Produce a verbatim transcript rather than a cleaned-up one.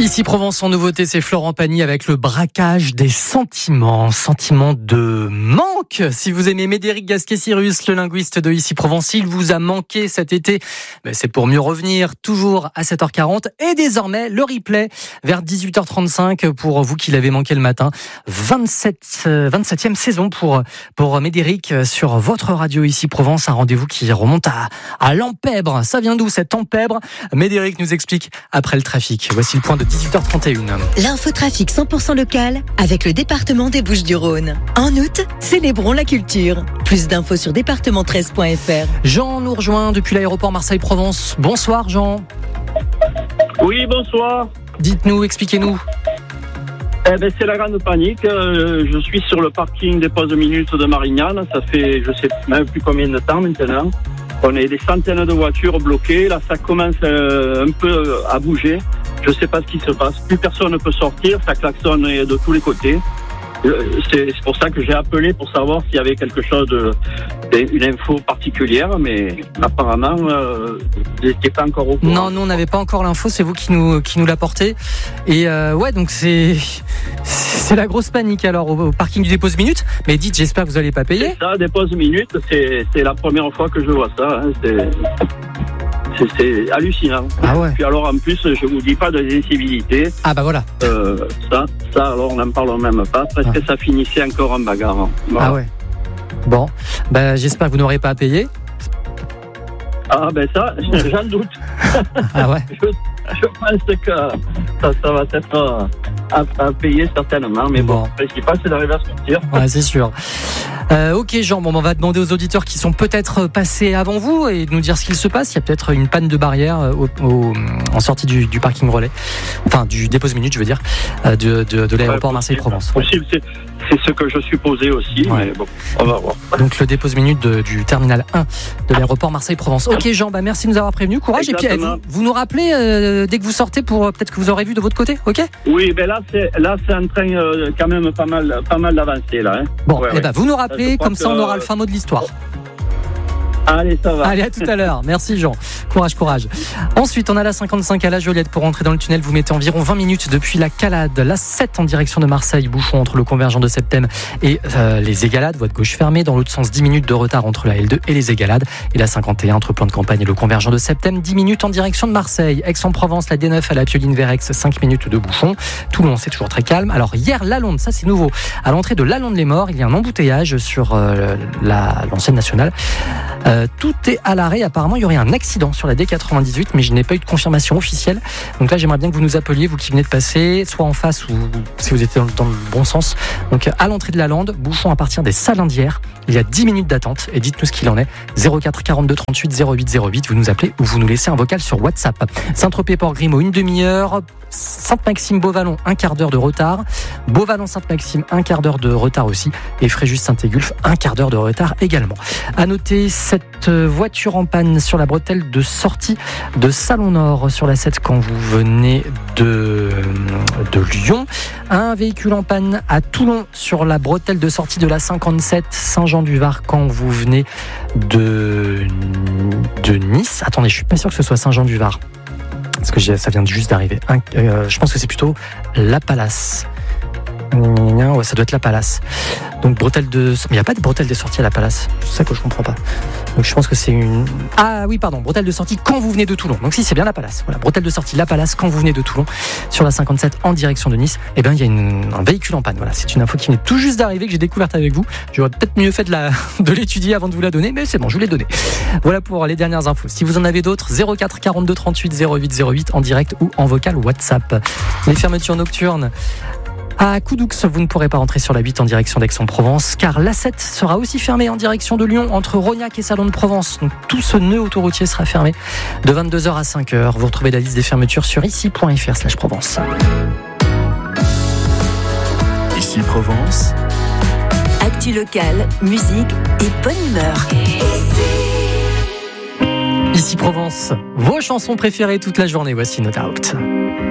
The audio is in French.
Ici Provence en nouveauté, c'est Florent Pagny avec le braquage des sentiments. Sentiments de manque. Si vous aimez Médéric Gasquet-Cyrus, le linguiste de Ici Provence, il vous a manqué cet été. Mais c'est pour mieux revenir, toujours à sept heures quarante. Et désormais, le replay vers dix-huit heures trente-cinq pour vous qui l'avez manqué le matin. vingt-sept, vingt-septième saison pour, pour Médéric sur votre radio Ici Provence. Un rendez-vous qui remonte à, à Lampèbre. Ça vient d'où cette Lampèbre? Médéric nous explique après le trafic. Voici le point de dix-huit heures trente et une. L'infotrafic cent pour cent local avec le département des Bouches-du-Rhône. En août, célébrons la culture. Plus d'infos sur département treize point f r. Jean nous rejoint depuis l'aéroport Marseille-Provence. Bonsoir Jean. Oui, bonsoir. Dites-nous, expliquez-nous. Eh ben, c'est la grande panique. Euh, je suis sur le parking des pauses minutes de Marignane. Ça fait, je sais même plus combien de temps maintenant. On est des centaines de voitures bloquées. Là, ça commence euh, un peu à bouger. Je ne sais pas ce qui se passe. Plus personne ne peut sortir. Ça klaxonne de tous les côtés. C'est pour ça que j'ai appelé pour savoir s'il y avait quelque chose de, une info particulière, mais apparemment, euh, je n'étais pas encore au courant. Non, nous on n'avait pas encore l'info, c'est vous qui nous qui nous l'apportez. Et euh, ouais, donc c'est c'est la grosse panique alors au, au parking du dépose minute. Mais dites, j'espère que vous n'allez pas payer. C'est ça, dépose minute, c'est c'est la première fois que je vois ça. Hein, c'est C'est, c'est hallucinant. Ah ouais. Puis alors en plus, je vous dis pas de l'incivilité. Ah bah voilà. Euh, ça, ça alors on n'en parle même pas. Parce ah. que ça finissait encore en bagarre. Voilà. Ah ouais. Bon, bah j'espère que vous n'aurez pas à payer. Ah ben ça, j'en doute. Ah ouais. je, je pense que ça, ça va être à, à payer certainement. Mais bon, bon le principal c'est d'arriver à sortir. Ouais, c'est sûr. Euh, ok Jean, bon, on va demander aux auditeurs qui sont peut-être passés avant vous et de nous dire ce qu'il se passe. Il y a peut-être une panne de barrière au, au, en sortie du, du parking relais, enfin du dépose minute je veux dire, de, de, de l'aéroport ouais, Marseille-Provence. Possible, c'est, c'est ce que je supposais aussi, ouais. Mais bon, on va voir. Donc le dépose minute de, du terminal un de l'aéroport Marseille-Provence. Ok Jean, bah merci de nous avoir prévenus, courage. Exactement. Et puis vous, vous nous rappelez euh, dès que vous sortez pour euh, peut-être que vous aurez vu de votre côté, ok? Oui, ben là c'est là c'est en train euh, quand même pas mal pas mal d'avancer là. Hein. Bon, ouais, et ouais. ben vous nous rappelez, comme ça on aura euh... le fin mot de l'histoire. Allez, ça va. Allez, à tout à l'heure. Merci Jean. Courage, courage. Ensuite, on a la cinquante-cinq à la Joliette. Pour rentrer dans le tunnel, vous mettez environ vingt minutes depuis la Calade. La sept en direction de Marseille, bouchon entre le convergent de Septem et euh, les Égalades. Voie de gauche fermée. Dans l'autre sens, dix minutes de retard entre la L deux et les Égalades. Et la cinquante et un entre Plan de Campagne et le convergent de Septem. dix minutes en direction de Marseille. Aix-en-Provence, la D neuf à la Pioline vers Aix, cinq minutes de bouchon. Toulon, c'est toujours très calme. Alors hier, Lalonde, ça c'est nouveau. À l'entrée de Lalonde-les-Morts, il y a un embouteillage sur euh, la, l'ancienne nationale. Euh, tout est à l'arrêt. Apparemment, il y aurait un accident sur la D quatre-vingt-dix-huit, mais je n'ai pas eu de confirmation officielle. Donc là, j'aimerais bien que vous nous appeliez, vous qui venez de passer, soit en face ou si vous étiez dans, dans le bon sens. Donc à l'entrée de la Lande, bouchon à partir des Salindières. Il y a dix minutes d'attente et dites-nous ce qu'il en est. zéro quatre quarante-deux trente-huit zéro huit zéro huit, vous nous appelez ou vous nous laissez un vocal sur WhatsApp. Saint-Tropez-Port-Grimaud, une demi-heure. Sainte-Maxime-Beauvallon, un quart d'heure de retard. Beauvallon-Sainte-Maxime, un quart d'heure de retard aussi. Et Fréjus-Saint-Égulphe, un quart d'heure de retard également. À noter cette voiture en panne sur la bretelle de sortie de Salon Nord sur la sept quand vous venez de, de Lyon. Un véhicule en panne à Toulon sur la bretelle de sortie de la cinquante-sept Saint-Jean-du-Var quand vous venez de, de Nice. Attendez, je suis pas sûr que ce soit Saint-Jean-du-Var. Parce que ça vient juste d'arriver. Un, euh, je pense que c'est plutôt La Palace. Ouais, ça doit être La Palace. Donc bretelle de... Mais il n'y a pas de bretelle de sortie à La Palace. C'est ça que je comprends pas. Donc je pense que c'est une... Ah oui, pardon, bretelle de sortie quand vous venez de Toulon. Donc si, c'est bien La Palace. Voilà, bretelle de sortie La Palace quand vous venez de Toulon. Sur la cinquante-sept en direction de Nice. Eh bien, il y a une... un véhicule en panne. Voilà, c'est une info qui venait tout juste d'arriver, que j'ai découverte avec vous. J'aurais peut-être mieux fait de, la... de l'étudier avant de vous la donner, mais c'est bon, je vous l'ai donnée. Voilà pour les dernières infos. Si vous en avez d'autres, zéro quatre quarante-deux trente-huit zéro huit zéro huit en direct ou en vocal WhatsApp. Les fermetures nocturnes. À Coudoux, vous ne pourrez pas rentrer sur la huit en direction d'Aix-en-Provence, car l'A sept sera aussi fermée en direction de Lyon, entre Rognac et Salon de Provence. Donc tout ce nœud autoroutier sera fermé de vingt-deux heures à cinq heures. Vous retrouvez la liste des fermetures sur ici point f r slash Provence. Ici Provence. Actu locale, musique et bonne humeur. Ici Provence, vos chansons préférées toute la journée. Voici No Doubt.